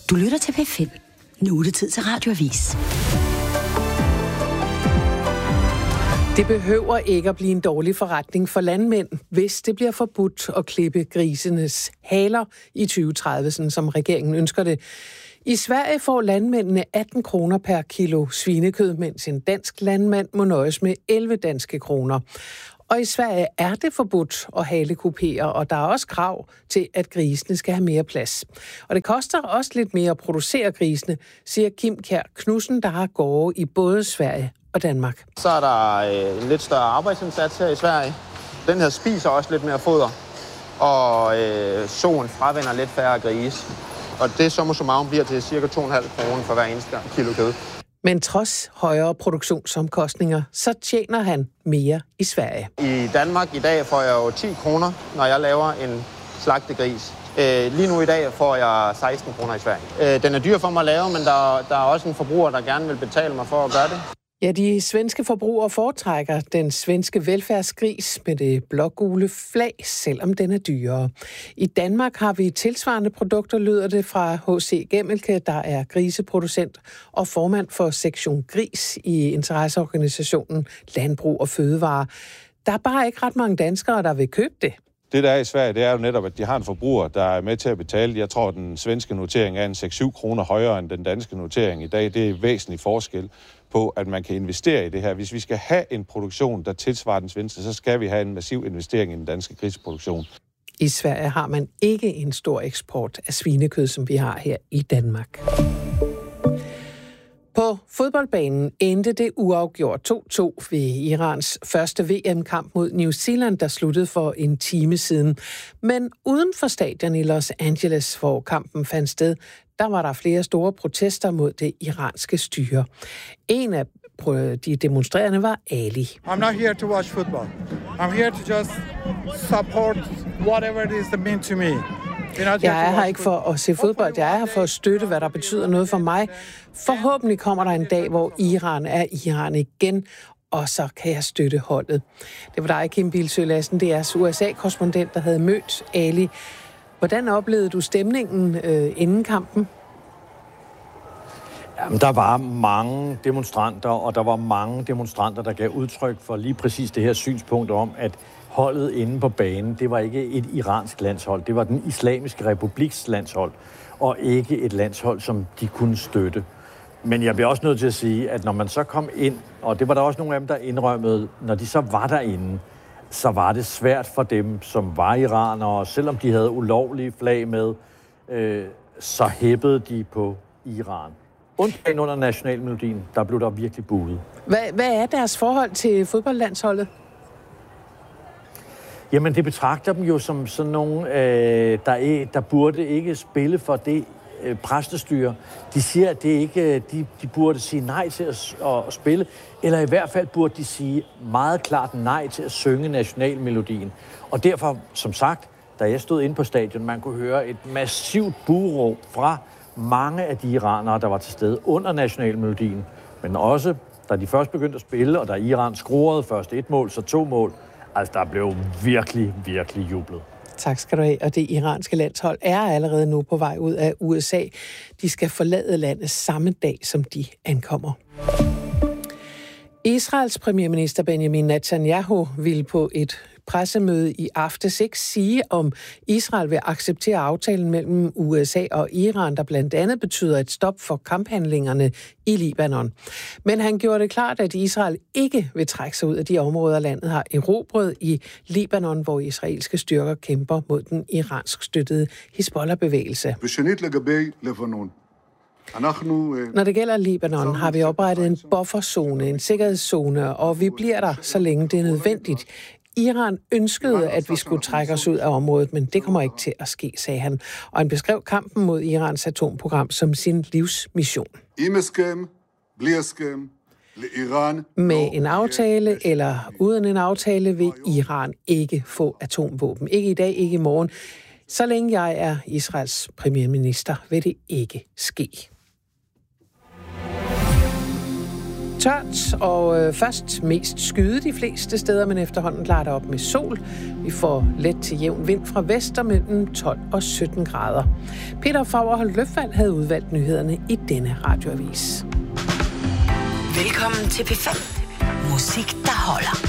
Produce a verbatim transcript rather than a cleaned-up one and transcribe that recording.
Du lytter til P fem. Nu er det tid til Radioavis. Det behøver ikke at blive en dårlig forretning for landmænd, hvis det bliver forbudt at klippe grisenes haler i tyve tredive, sådan som regeringen ønsker det. I Sverige får landmændene atten kroner per kilo svinekød, mens en dansk landmand må nøjes med elleve danske kroner. Og i Sverige er det forbudt at halekupere, og der er også krav til, at grisene skal have mere plads. Og det koster også lidt mere at producere grisene, siger Kim Kjær Knudsen, der har gårde i både Sverige og Danmark. Så er der øh, en lidt større arbejdsindsats her i Sverige. Den her spiser også lidt mere foder, og øh, soen fravender lidt færre grise. Og det summa summarum bliver til cirka to komma fem kroner for hver eneste kilo kød. Men trods højere produktionsomkostninger, så tjener han mere i Sverige. I Danmark i dag får jeg jo ti kroner, når jeg laver en slagtegris. Lige nu i dag får jeg seksten kroner i Sverige. Den er dyr for mig at lave, men der, der er også en forbruger, der gerne vil betale mig for at gøre det. Ja, de svenske forbrugere foretrækker den svenske velfærdsgris med det blågule flag, selvom den er dyrere. I Danmark har vi tilsvarende produkter, lyder det fra H C Gemmelke, der er griseproducent og formand for sektion Gris i interesseorganisationen Landbrug og Fødevare. Der er bare ikke ret mange danskere, der vil købe det. Det, der er i Sverige, det er jo netop, at de har en forbruger, der er med til at betale. Jeg tror, at den svenske notering er en seks syv kroner højere end den danske notering i dag. Det er væsentlig forskel på, at man kan investere i det her. Hvis vi skal have en produktion, der tilsvarer den svenske, så skal vi have en massiv investering i den danske griseproduktion. I Sverige har man ikke en stor eksport af svinekød, som vi har her i Danmark. På fodboldbanen endte det uafgjort to to ved Irans første V M-kamp mod New Zealand, der sluttede for en time siden. Men uden for stadion i Los Angeles, hvor kampen fandt sted, der var der flere store protester mod det iranske styre. En af de demonstrerende var Ali. I'm not here to watch football. I'm here to just support whatever it is that means to me. Jeg er her ikke for at se fodbold, jeg er her for at støtte, hvad der betyder noget for mig. Forhåbentlig kommer der en dag, hvor Iran er Iran igen, og så kan jeg støtte holdet. Det var dig, Kim Bilsøe Lassen, D R's U S A-korrespondent, der havde mødt Ali. Hvordan oplevede du stemningen øh, inden kampen? Jamen, der var mange demonstranter, og der var mange demonstranter, der gav udtryk for lige præcis det her synspunkt om, at holdet inde på banen, det var ikke et iransk landshold. Det var den islamiske republiks landshold, og ikke et landshold, som de kunne støtte. Men jeg bliver også nødt til at sige, at når man så kom ind, og det var der også nogle af dem, der indrømmede, når de så var derinde, så var det svært for dem, som var iranere, selvom de havde ulovlige flag med, øh, så hæppede de på Iran. Undtagen under nationalmelodien, der blev der virkelig buet. Hvad, hvad er deres forhold til fodboldlandsholdet? Jamen, det betragter dem jo som sådan nogle, øh, der, er, der burde ikke spille for det øh, præstestyre. De siger, at det ikke, de, de burde sige nej til at, at spille, eller i hvert fald burde de sige meget klart nej til at synge nationalmelodien. Og derfor, som sagt, da jeg stod inde på stadion, man kunne høre et massivt bueråb fra mange af de iranere, der var til stede under nationalmelodien. Men også, da de først begyndte at spille, og da Iran scorede først et mål, så to mål, altså, der blev virkelig, virkelig jublet. Tak skal du have. Og det iranske landshold er allerede nu på vej ud af U S A. De skal forlade landet samme dag, som de ankommer. Israels premierminister Benjamin Netanyahu vil på et pressemøde i aftes ikke sige, om Israel vil acceptere aftalen mellem U S A og Iran, der blandt andet betyder et stop for kamphandlingerne i Libanon. Men han gjorde det klart, at Israel ikke vil trække sig ud af de områder, landet har erobret i Libanon, hvor israelske styrker kæmper mod den iransk støttede Hizbollah-bevægelse. Når det gælder Libanon, har vi oprettet en bufferzone, en sikkerhedszone, og vi bliver der, så længe det er nødvendigt. Iran ønskede, at vi skulle trække os ud af området, men det kommer ikke til at ske, sagde han. Og han beskrev kampen mod Irans atomprogram som sin livsmission. Med en aftale eller uden en aftale vil Iran ikke få atomvåben. Ikke i dag, ikke i morgen. Så længe jeg er Israels premierminister, vil det ikke ske. Tørt og øh, først mest skyde de fleste steder, men efterhånden klarer det op med sol. Vi får let til jævn vind fra vest og mellem tolv og sytten grader. Peter Fagerholt Løfvald havde udvalgt nyhederne i denne radioavis. Velkommen til P fem. Musik, der holder.